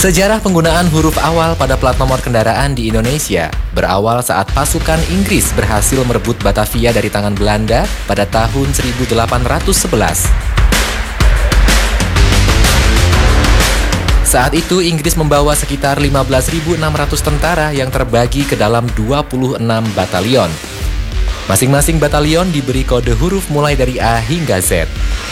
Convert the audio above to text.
Sejarah penggunaan huruf awal pada plat nomor kendaraan di Indonesia berawal saat pasukan Inggris berhasil merebut Batavia dari tangan Belanda pada tahun 1811. Saat itu Inggris membawa sekitar 15.600 tentara yang terbagi ke dalam 26 batalion. Masing-masing batalion diberi kode huruf mulai dari A hingga Z.